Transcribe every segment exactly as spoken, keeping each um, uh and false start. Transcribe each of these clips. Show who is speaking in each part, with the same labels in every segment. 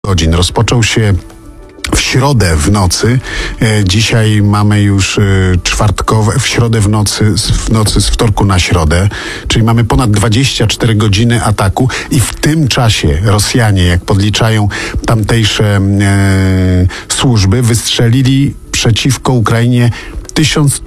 Speaker 1: godzin. Rozpoczął się w środę w nocy. Dzisiaj mamy już czwartkowe, w środę w nocy, w nocy z wtorku na środę, czyli mamy ponad dwadzieścia cztery godziny ataku i w tym czasie Rosjanie, jak podliczają tamtejsze e, służby, wystrzelili przeciwko Ukrainie tysiąc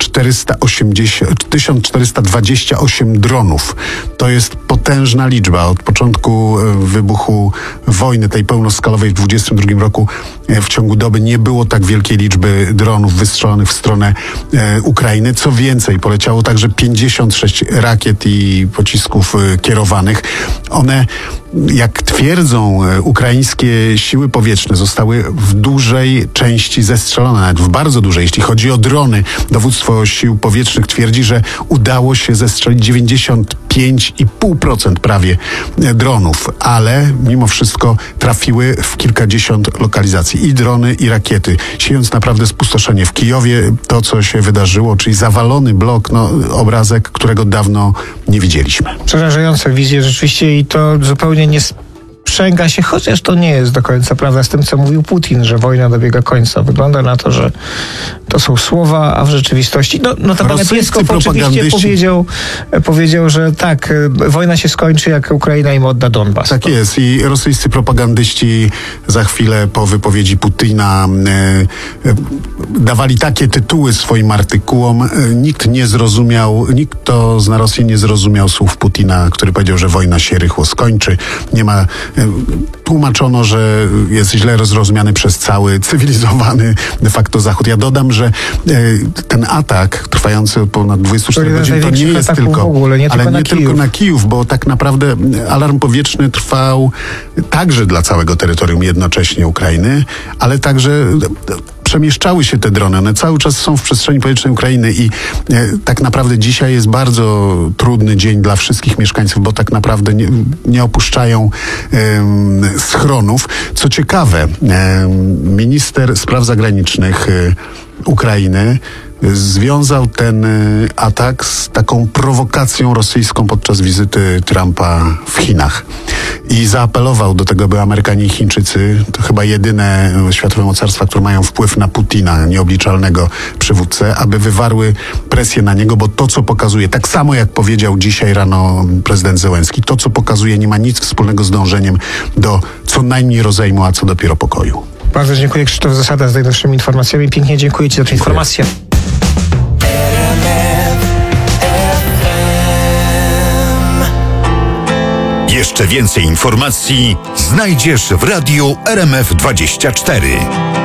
Speaker 1: czterysta dwadzieścia osiem dronów. To jest potężna liczba. Od początku wybuchu wojny tej pełnoskalowej w dwudziestym drugim roku w ciągu doby nie było tak wielkiej liczby dronów wystrzelonych w stronę e, Ukrainy. Co więcej, poleciało także pięćdziesiąt sześć rakiet i pocisków e, kierowanych. One, jak twierdzą e, ukraińskie siły powietrzne, zostały w dużej części zestrzelone, nawet w bardzo dużej. Jeśli chodzi o drony, dowództwo sił powietrznych twierdzi, że udało się zestrzelić dziewięćdziesiąt pięć i pół procent prawie dronów, ale mimo wszystko trafiły w kilkadziesiąt lokalizacji. I drony, i rakiety, siejąc naprawdę spustoszenie. W Kijowie to, co się wydarzyło, czyli zawalony blok, no, obrazek, którego dawno nie widzieliśmy.
Speaker 2: Przerażające wizje rzeczywiście i to zupełnie nie sprzęga się, chociaż to nie jest do końca prawda z tym, co mówił Putin, że wojna dobiega końca. Wygląda na to, że to są słowa, a w rzeczywistości... No, no to pan Pieskow oczywiście powiedział, powiedział, że tak, wojna się skończy, jak Ukraina im odda Donbas.
Speaker 1: Tak jest i rosyjscy propagandyści za chwilę po wypowiedzi Putina e, e, dawali takie tytuły swoim artykułom. E, nikt nie zrozumiał, nikt to z na Rosji nie zrozumiał słów Putina, który powiedział, że wojna się rychło skończy. Nie ma... E, tłumaczono, że jest źle zrozumiany przez cały cywilizowany de facto Zachód. Ja dodam, że e, ten atak trwający ponad dwadzieścia cztery godzin to nie jest tylko,
Speaker 2: w ogóle, nie
Speaker 1: ale
Speaker 2: tylko
Speaker 1: nie
Speaker 2: na
Speaker 1: tylko
Speaker 2: Kijów.
Speaker 1: na Kijów, bo tak naprawdę alarm powietrzny trwał także dla całego terytorium jednocześnie Ukrainy, ale także przemieszczały się te drony. One cały czas są w przestrzeni powietrznej Ukrainy i e, tak naprawdę dzisiaj jest bardzo trudny dzień dla wszystkich mieszkańców, bo tak naprawdę nie, nie opuszczają e, schronów. Co ciekawe, e, minister spraw zagranicznych e, Ukrainy związał ten atak z taką prowokacją rosyjską podczas wizyty Trumpa w Chinach. I zaapelował do tego, by Amerykanie i Chińczycy, to chyba jedyne światowe mocarstwa, które mają wpływ na Putina, nieobliczalnego przywódcę, aby wywarły presję na niego, bo to, co pokazuje, tak samo jak powiedział dzisiaj rano prezydent Zełenski, to, co pokazuje, nie ma nic wspólnego z dążeniem do co najmniej rozejmu, a co dopiero pokoju.
Speaker 2: Bardzo dziękuję. Krzysztof Zasada z najnowszymi informacjami. Pięknie dziękuję Ci za tę informację.
Speaker 3: Jeszcze więcej informacji znajdziesz w Radiu R M F dwadzieścia cztery.